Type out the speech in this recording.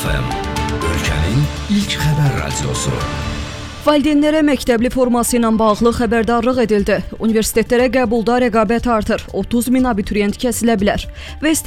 FM, ölkənin ilk xəbər radiosu. Valideynlərə məktəbli forması ilə bağlı xəbərdarlıq edildi. Universitetlərə qəbulda rəqabət artır. 30 min abituriyent kəsilə bilər.